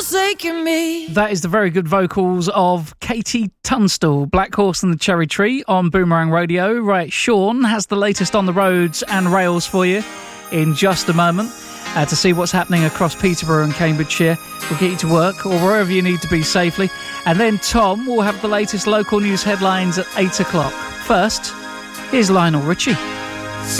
forsaken me. That is the very good vocals of Katie Tunstall, Black Horse and the Cherry Tree on Boomerang Radio. Right, Sean has the latest on the roads and rails for you in just a moment to see what's happening across Peterborough and Cambridgeshire. We'll get you to work or wherever you need to be safely. And then Tom will have the latest local news headlines at 8 o'clock. First, here's Lionel Richie.